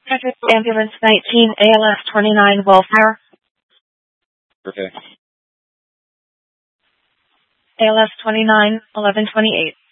Traffic Ambulance 19, ALS 29, Welfare. Okay. ALS 29, 1128.